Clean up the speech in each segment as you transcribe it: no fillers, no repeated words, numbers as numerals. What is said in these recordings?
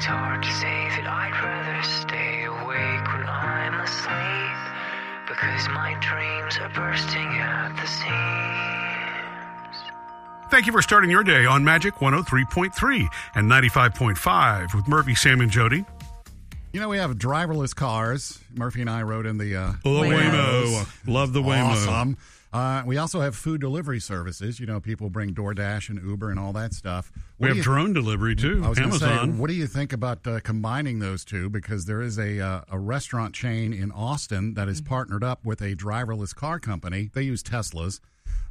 hard to say that I'd rather stay awake when I'm asleep, because my dreams are bursting at the seams. Thank you for starting your day on Magic 103.3 and 95.5 with Murphy, Sam, and Jody. You know, we have driverless cars. Murphy and I rode in the Waymo. Love the Waymo. Awesome. We also have food delivery services. You know, people bring DoorDash and Uber and all that stuff. We have drone delivery, too. I was going to say, Amazon. what do you think about combining those two? Because there is a restaurant chain in Austin that is partnered up with a driverless car company. They use Teslas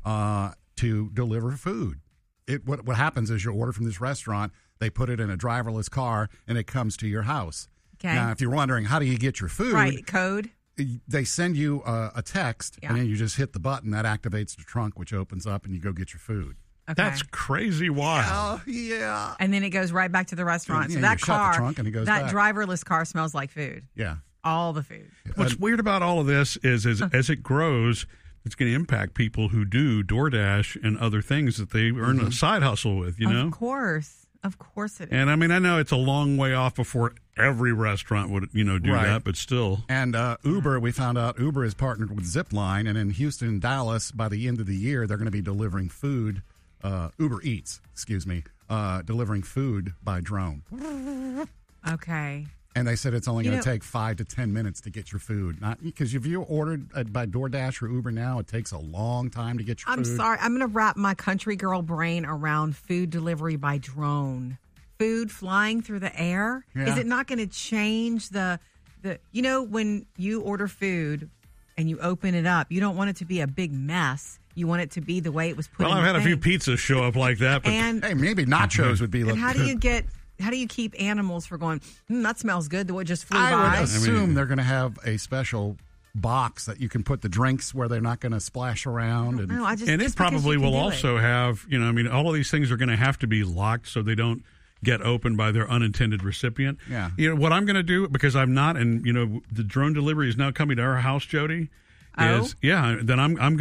to deliver food. What happens is you order from this restaurant, they put it in a driverless car, and it comes to your house. Okay. Now, if you're wondering, how do you get your food? Right, code. They send you a text, and then you just hit the button. That activates the trunk, which opens up, and you go get your food. Okay. That's crazy wild. Oh, yeah. And then it goes right back to the restaurant. Yeah, so that you shut car, the trunk and it goes that back. driverless car smells like food. Yeah. All the food. What's weird about all of this is as it grows, it's going to impact people who do DoorDash and other things that they earn a side hustle with, you know? Of course it is. And I mean, I know it's a long way off before every restaurant would, do Right. that, but still. And Uber, we found out Uber is partnered with Zipline, and in Houston and Dallas, by the end of the year, they're going to be delivering food, Uber Eats, delivering food by drone. Okay. And they said it's only going to take 5 to 10 minutes to get your food. Not because if you ordered by DoorDash or Uber now, it takes a long time to get your I'm food. sorry. I'm going to wrap my country girl brain around food delivery by drone. Food flying through the air. Yeah. Is it not going to change the when you order food and you open it up, you don't want it to be a big mess. You want it to be the way it was put in Well, I've the had a few pizzas show up like that. But And Hey, maybe nachos would be. and how do you keep animals from going, that smells good, the way it just flew I by? would assume they're going to have a special box that you can put the drinks where they're not going to splash around. No, I just and it just because probably you can will do also it. have, all of these things are going to have to be locked so they don't get opened by their unintended recipient. Yeah. What I'm going to do, because I'm not, and, the drone delivery is now coming to our house, Jody, Oh? then I'm